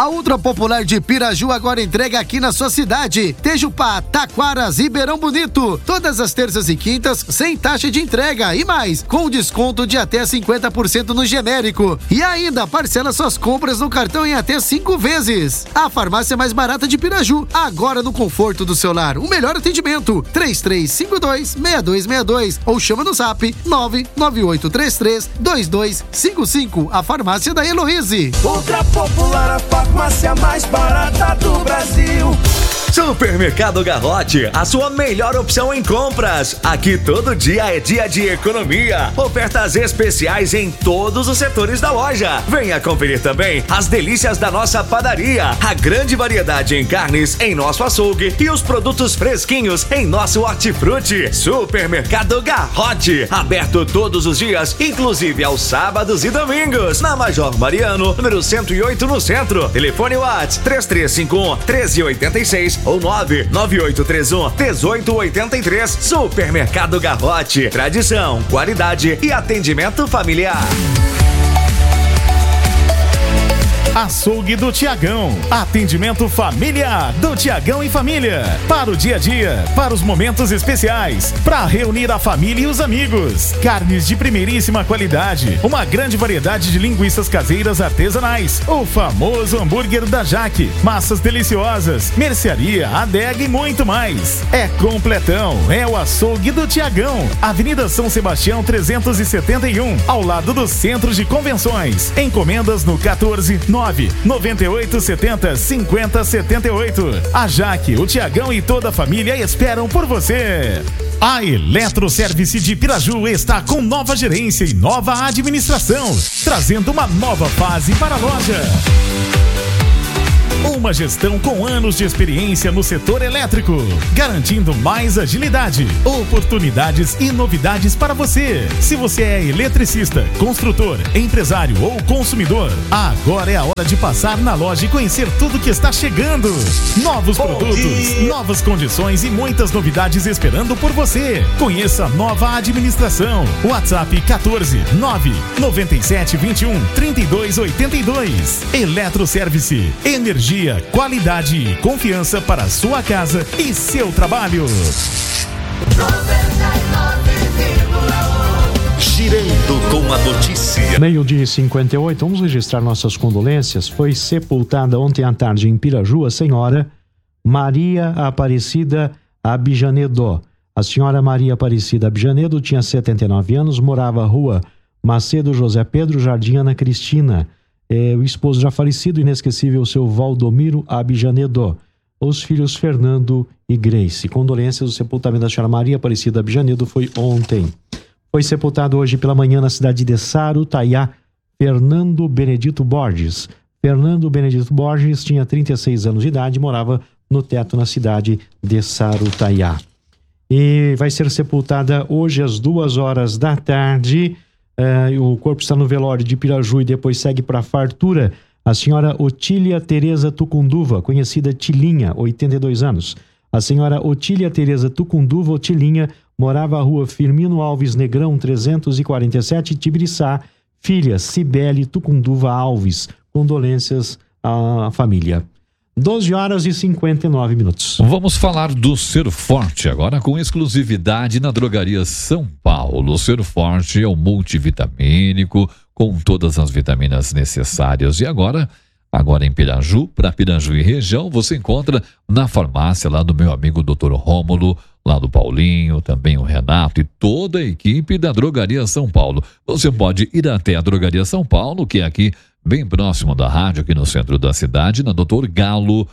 A Ultra Popular de Piraju agora entrega aqui na sua cidade. Tejupá, Taquaras, Ribeirão Bonito. Todas as terças e quintas, sem taxa de entrega e mais, com desconto de até 50% no genérico. E ainda parcela suas compras no cartão em até 5 vezes. A farmácia mais barata de Piraju, agora no conforto do seu lar. O melhor atendimento, 3352-6262 ou chama no zap 99833-2255. A farmácia da Heloíse. Ultra Popular, a farmácia mais barata do Brasil. Supermercado Garrote, a sua melhor opção em compras. Aqui todo dia é dia de economia. Ofertas especiais em todos os setores da loja. Venha conferir também as delícias da nossa padaria. A grande variedade em carnes em nosso açougue e os produtos fresquinhos em nosso hortifruti. Supermercado Garrote, aberto todos os dias, inclusive aos sábados e domingos. Na Major Mariano, número 108 no centro. Telefone WhatsApp 3351-1386 ou 99831-1883. Supermercado Garrote, tradição, qualidade e atendimento familiar. Açougue do Tiagão. Atendimento familiar do Tiagão e família. Para o dia a dia, para os momentos especiais, para reunir a família e os amigos. Carnes de primeiríssima qualidade. Uma grande variedade de linguiças caseiras artesanais. O famoso hambúrguer da Jaque. Massas deliciosas, mercearia, adega e muito mais. É completão. É o Açougue do Tiagão. Avenida São Sebastião 371, ao lado do Centro de Convenções. Encomendas no 14998705078. A Jaque, o Tiagão e toda a família esperam por você. A Eletroservice de Piraju está com nova gerência e nova administração, trazendo uma nova fase para a loja. Uma gestão com anos de experiência no setor elétrico, garantindo mais agilidade, oportunidades e novidades para você. Se você é eletricista, construtor, empresário ou consumidor, agora é a hora de passar na loja e conhecer tudo que está chegando. Novos produtos, novas condições e muitas novidades esperando por você. Conheça a nova administração. WhatsApp 14997213282. Eletroservice, energia, qualidade e confiança para a sua casa e seu trabalho. Girando com a notícia. 12h58, vamos registrar nossas condolências. Foi sepultada ontem à tarde em Piraju a senhora Maria Aparecida Abijanedo. A senhora Maria Aparecida Abijanedo tinha 79 anos, morava na rua Macedo José Pedro, Jardim Ana Cristina. O esposo já falecido, inesquecível, seu Valdomiro Abijanedo. Os filhos Fernando e Grace. Condolências, o sepultamento da senhora Maria Aparecida Abijanedo foi ontem. Foi sepultado hoje pela manhã na cidade de Sarutaiá, Fernando Benedito Borges. Fernando Benedito Borges tinha 36 anos de idade e morava no teto na cidade de Sarutaiá. E vai ser sepultada hoje às 2h da tarde. O corpo está no velório de Piraju e depois segue para a Fartura. A senhora Otília Tereza Tucunduva, conhecida Tilinha, 82 anos. A senhora Otília Tereza Tucunduva, Tilinha, morava à rua Firmino Alves Negrão, 347, Tibiriçá. Filha Cibele Tucunduva Alves. Condolências à família. 12h59. Vamos falar do Ser Forte agora com exclusividade na Drogaria São Paulo. O Ser Forte é o multivitamínico com todas as vitaminas necessárias. E agora em Piraju, para Piraju e região, você encontra na farmácia lá do meu amigo Dr. Rômulo, lá do Paulinho, também o Renato e toda a equipe da Drogaria São Paulo. Você pode ir até a Drogaria São Paulo, que é aqui bem próximo da rádio, aqui no centro da cidade, na Dr. Galo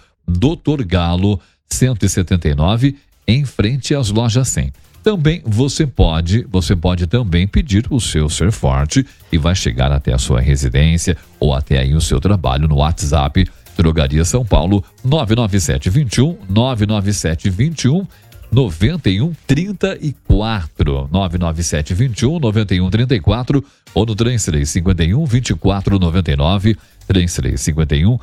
179, em frente às lojas 100. Também você pode também pedir o seu Ser Forte e vai chegar até a sua residência ou até aí o seu trabalho no WhatsApp Drogaria São Paulo 99721 9134 9134 ou no 3351 2499 3351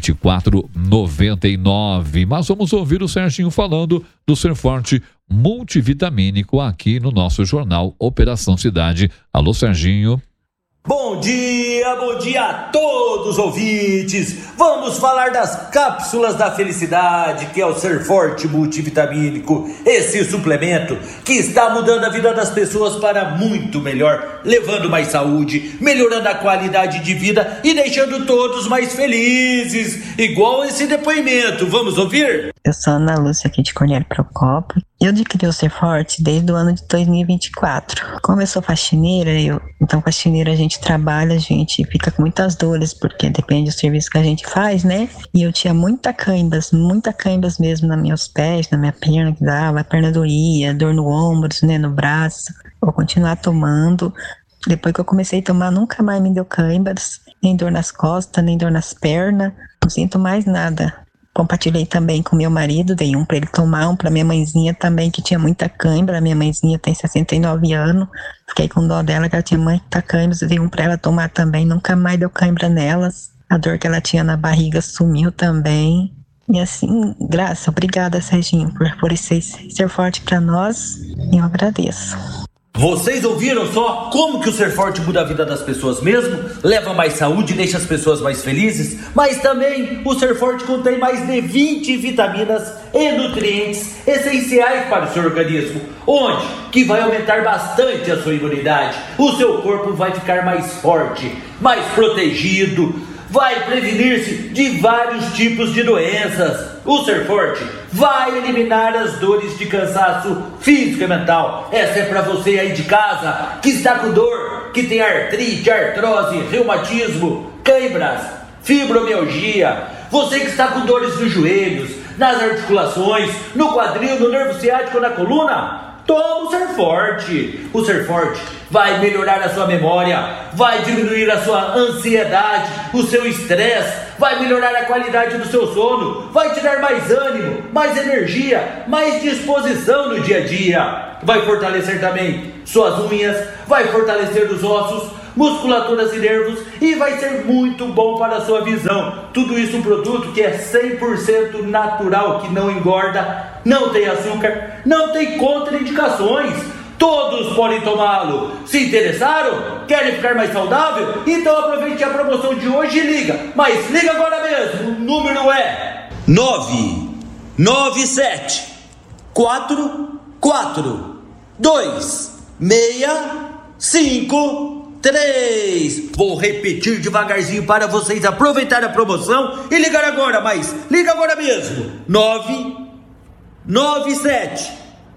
2499. Mas vamos ouvir o Serginho falando do Ser Forte multivitamínico aqui no nosso jornal Operação Cidade. Alô, Serginho. Bom dia, dia a todos os ouvintes. Vamos falar das cápsulas da felicidade, que é o Ser Forte multivitamínico, esse suplemento que está mudando a vida das pessoas para muito melhor, levando mais saúde, melhorando a qualidade de vida e deixando todos mais felizes, igual esse depoimento. Vamos ouvir? Eu sou Ana Lúcia aqui de Cornélio Procópio. Eu adquiri o Ser Forte desde o ano de 2024. Como eu sou faxineira, então faxineira a gente trabalha, a gente fica com muitas dores, porque depende do serviço que a gente faz, né? E eu tinha muita cãibras mesmo nos meus pés, na minha perna que dava, a perna doía, dor no ombro, né, no braço. Vou continuar tomando. Depois que eu comecei a tomar, nunca mais me deu cãibras, nem dor nas costas, nem dor nas pernas. Não sinto mais nada. Compartilhei também com meu marido, dei um para ele tomar, um para minha mãezinha também, que tinha muita cãibra. Minha mãezinha tem 69 anos, fiquei com dó dela, que ela tinha muita cãibra, dei um para ela tomar também, nunca mais deu cãibra nelas. A dor que ela tinha na barriga sumiu também. E assim, obrigada, Serginho, por esse ser forte para nós, e eu agradeço. Vocês ouviram só como que o Ser Forte muda a vida das pessoas mesmo? Leva mais saúde, deixa as pessoas mais felizes? Mas também o Ser Forte contém mais de 20 vitaminas e nutrientes essenciais para o seu organismo, onde que vai aumentar bastante a sua imunidade. O seu corpo vai ficar mais forte, mais protegido, vai prevenir-se de vários tipos de doenças. O Ser Forte vai eliminar as dores de cansaço físico e mental. Essa é para você aí de casa que está com dor, que tem artrite, artrose, reumatismo, cãibras, fibromialgia. Você que está com dores nos joelhos, nas articulações, no quadril, no nervo ciático, na coluna. Toma o Ser Forte. O Ser Forte vai melhorar a sua memória, vai diminuir a sua ansiedade, o seu estresse, vai melhorar a qualidade do seu sono, vai te dar mais ânimo, mais energia, mais disposição no dia a dia. Vai fortalecer também suas unhas, vai fortalecer os ossos, musculaturas e nervos, e vai ser muito bom para a sua visão. Tudo isso um produto que é 100% natural, que não engorda, não tem açúcar, não tem contraindicações. Todos podem tomá-lo. Se interessaram? Querem ficar mais saudável? Então aproveite a promoção de hoje e liga. Mas liga agora mesmo. O número é 997 44 2653. Vou repetir devagarzinho para vocês aproveitarem a promoção e ligar agora, mas liga agora mesmo. 997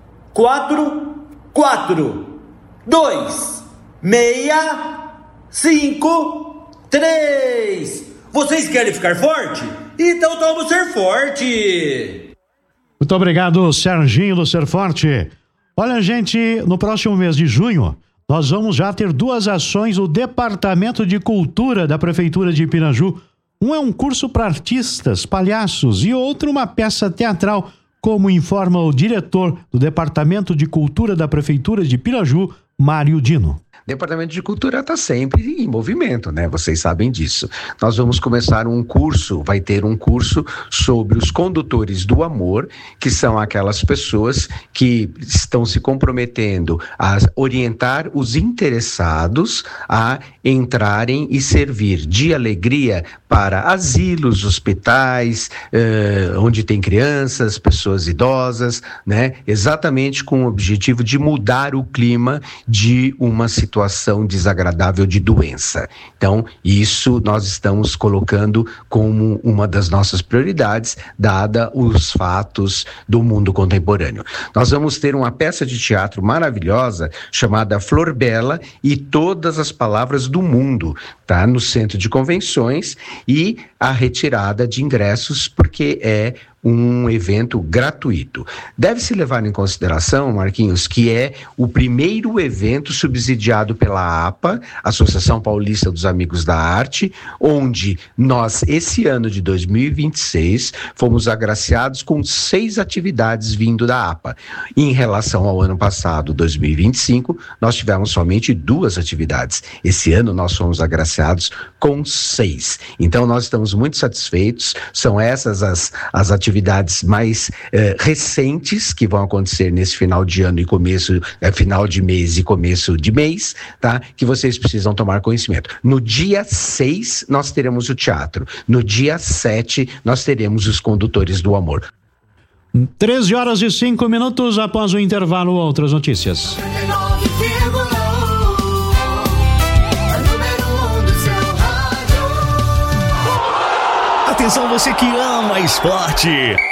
2653. Vocês querem ficar forte? Então toma o Ser Forte. Muito obrigado, Serginho do Ser Forte. Olha, gente, no próximo mês de junho, nós vamos já ter 2 ações do Departamento de Cultura da Prefeitura de Piraju. Um é um curso para artistas, palhaços, e outro uma peça teatral, como informa o diretor do Departamento de Cultura da Prefeitura de Piraju, Mário Dino. O Departamento de Cultura está sempre em movimento, né? Vocês sabem disso. Nós vamos começar um curso, vai ter um curso sobre os condutores do amor, que são aquelas pessoas que estão se comprometendo a orientar os interessados a entrarem e servir de alegria para asilos, hospitais, onde tem crianças, pessoas idosas, né? Exatamente com o objetivo de mudar o clima de uma situação desagradável de doença. Então, isso nós estamos colocando como uma das nossas prioridades, dada os fatos do mundo contemporâneo. Nós vamos ter uma peça de teatro maravilhosa chamada Flor Bela e Todas as Palavras do Mundo, tá? No Centro de Convenções, e a retirada de ingressos, porque é um evento gratuito. Deve-se levar em consideração, Marquinhos, que é o primeiro evento subsidiado pela APA, Associação Paulista dos Amigos da Arte, onde nós, esse ano de 2026, fomos agraciados com 6 atividades vindo da APA. Em relação ao ano passado, 2025, nós tivemos somente 2 atividades. Esse ano nós fomos agraciados com 6. Então nós estamos muito satisfeitos, são essas as atividades atividades mais recentes que vão acontecer nesse final de ano e final de mês e começo de mês, tá? Que vocês precisam tomar conhecimento. No dia 6, nós teremos o teatro. No dia 7, nós teremos os Condutores do Amor. 13h05 após o intervalo, outras notícias. Atenção, você que ama esporte.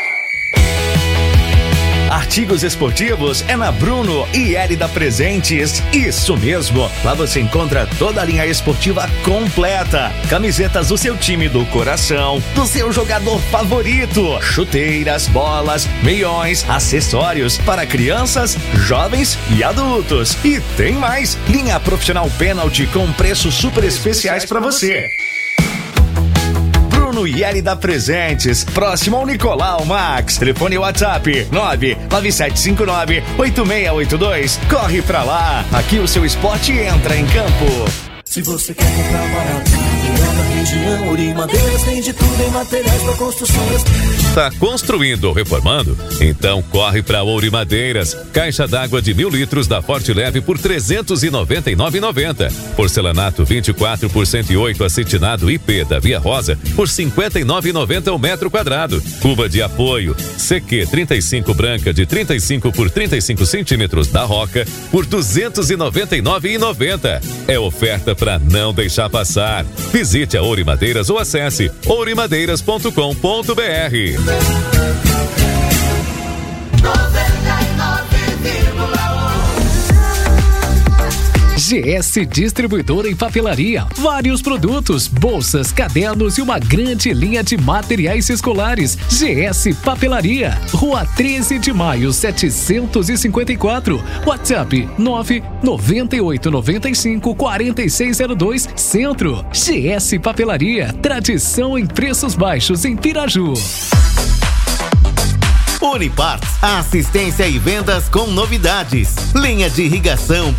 Artigos esportivos é na Bruno e Hélida Presentes. Isso mesmo, lá você encontra toda a linha esportiva completa. Camisetas do seu time do coração, do seu jogador favorito, chuteiras, bolas, meiões, acessórios para crianças, jovens e adultos. E tem mais, linha profissional Pênalti com preços super especiais para você. Bruno e Hélida Presentes, próximo ao Nicolau Max. Telefone WhatsApp 99759-8682. Corre pra lá, aqui o seu esporte entra em campo. Se você quer comprar barato, na região, Uri Madeiras tem de tudo em materiais para construções. Tá construindo ou reformando? Então corre para Ouri Madeiras. Caixa d'água de 1.000 litros da Forte Leve por R$ 399,90. Porcelanato 24 por 108 acetinado IP da Via Rosa por R$ 59,90 o metro quadrado. Cuba de apoio CQ 35 branca de 35 por 35 centímetros da Roca por R$ 299,90. É oferta para não deixar passar. Visite a Ouri Madeiras ou acesse ourimadeiras.com.br. GS Distribuidora em Papelaria. Vários produtos, bolsas, cadernos e uma grande linha de materiais escolares. GS Papelaria. Rua 13 de Maio, 754. WhatsApp 998954602 Centro. GS Papelaria. Tradição em preços baixos em Piraju. Uniparts, assistência e vendas com novidades. Linha de irrigação